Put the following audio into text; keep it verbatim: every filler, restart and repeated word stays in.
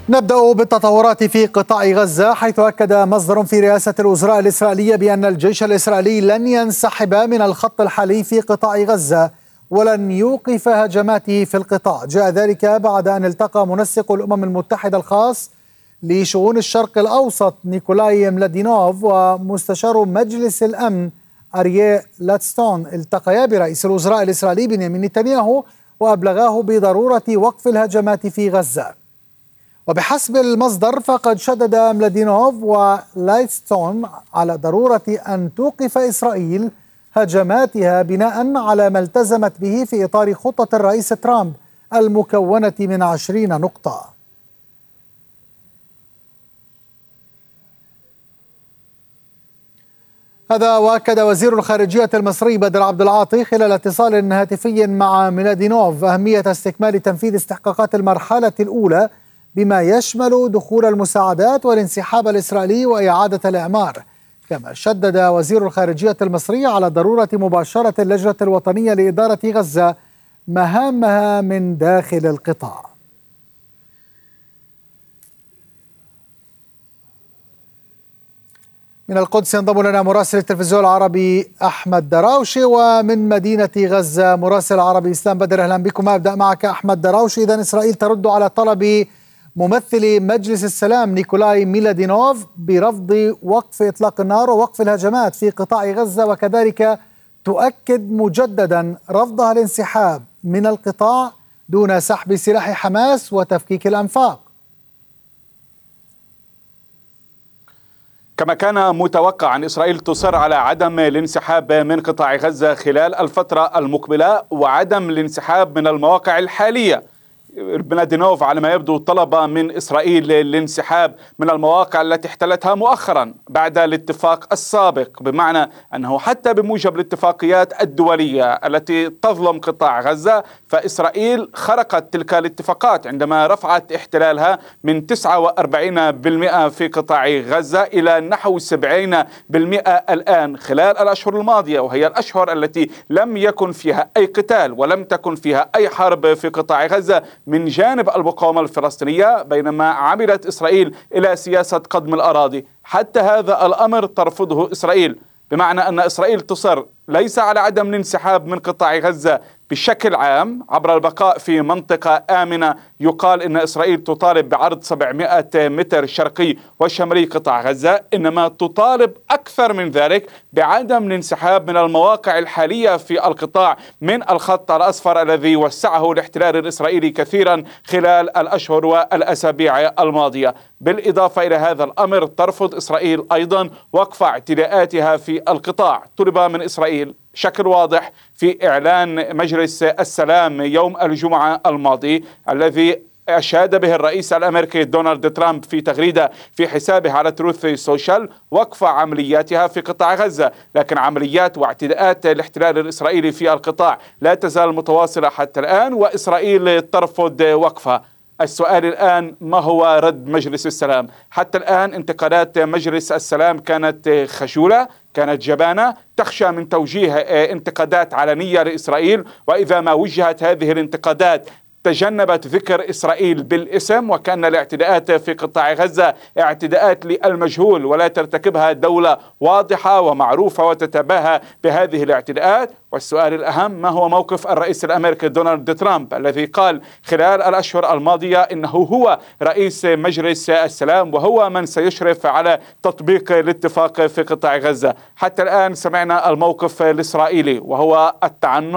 نبدأ بالتطورات في قطاع غزة، حيث أكد مصدر في رئاسة الوزراء الإسرائيلية بأن الجيش الإسرائيلي لن ينسحب من الخط الحالي في قطاع غزة ولن يوقف هجماته في القطاع. جاء ذلك بعد أن التقى منسق الأمم المتحدة الخاص لشؤون الشرق الأوسط نيكولاي ملادينوف ومستشار مجلس الأمن أريه لاتستون. التقيا برئيس الوزراء الإسرائيلي بنيامين نتنياهو وأبلغاه بضرورة وقف الهجمات في غزة. وبحسب المصدر فقد شدد ملادينوف ولايتستون على ضرورة أن توقف إسرائيل هجماتها بناء على ما التزمت به في إطار خطة الرئيس ترامب المكونة من عشرين نقطة. هذا وأكد وزير الخارجية المصري بدر عبد العاطي خلال اتصال هاتفي مع ملادينوف أهمية استكمال تنفيذ استحقاقات المرحلة الأولى بما يشمل دخول المساعدات والانسحاب الإسرائيلي وإعادة الإعمار. كما شدد وزير الخارجية المصري على ضرورة مباشرة اللجنة الوطنية لإدارة غزة مهامها من داخل القطاع. من القدس ينضم لنا مراسل التلفزيون العربي أحمد دراوشي، ومن مدينة غزة مراسل العربي إسلام بدر. أهلا بكم. أبدأ معك أحمد دراوشي. إذن إسرائيل ترد على طلب ممثل مجلس السلام نيكولاي ميلادينوف برفض وقف إطلاق النار ووقف الهجمات في قطاع غزة، وكذلك تؤكد مجددا رفضها الانسحاب من القطاع دون سحب سلاح حماس وتفكيك الأنفاق. كما كان متوقع أن إسرائيل تصر على عدم الانسحاب من قطاع غزة خلال الفترة المقبلة وعدم الانسحاب من المواقع الحالية. ملادينوف على ما يبدو طلب من إسرائيل الانسحاب من المواقع التي احتلتها مؤخرا بعد الاتفاق السابق، بمعنى أنه حتى بموجب الاتفاقيات الدولية التي تظلم قطاع غزة فإسرائيل خرقت تلك الاتفاقات عندما رفعت احتلالها من تسعة وأربعين بالمئة في قطاع غزة إلى نحو سبعين بالمئة الآن خلال الأشهر الماضية، وهي الأشهر التي لم يكن فيها أي قتال ولم تكن فيها أي حرب في قطاع غزة من جانب المقاومة الفلسطينية، بينما عملت إسرائيل إلى سياسة قضم الأراضي. حتى هذا الأمر ترفضه إسرائيل، بمعنى أن إسرائيل تصر ليس على عدم الانسحاب من قطاع غزة بشكل عام عبر البقاء في منطقة آمنة. يقال إن إسرائيل تطالب بعرض سبعمائة متر شرقي وشمالي قطاع غزة، إنما تطالب أكثر من ذلك بعدم الانسحاب من المواقع الحالية في القطاع من الخط الأصفر الذي وسعه الاحتلال الإسرائيلي كثيرا خلال الأشهر والأسابيع الماضية. بالإضافة إلى هذا الأمر ترفض إسرائيل أيضا وقف اعتداءاتها في القطاع. طلب من إسرائيل بشكل واضح في إعلان مجلس السلام يوم الجمعة الماضي الذي أشاد به الرئيس الأمريكي دونالد ترامب في تغريدة في حسابه على تروث سوشيال وقف عملياتها في قطاع غزة، لكن عمليات واعتداءات الاحتلال الإسرائيلي في القطاع لا تزال متواصلة حتى الآن وإسرائيل ترفض وقفها. السؤال الآن ما هو رد مجلس السلام؟ حتى الآن انتقادات مجلس السلام كانت خجولة، كانت جبانة، تخشى من توجيه انتقادات علنية لإسرائيل، وإذا ما وجهت هذه الانتقادات تجنبت ذكر إسرائيل بالاسم، وكان الاعتداءات في قطاع غزة اعتداءات للمجهول ولا ترتكبها دولة واضحة ومعروفة وتتباهى بهذه الاعتداءات. والسؤال الأهم ما هو موقف الرئيس الأمريكي دونالد ترامب الذي قال خلال الأشهر الماضية إنه هو رئيس مجلس السلام وهو من سيشرف على تطبيق الاتفاق في قطاع غزة. حتى الآن سمعنا الموقف الإسرائيلي وهو التعنت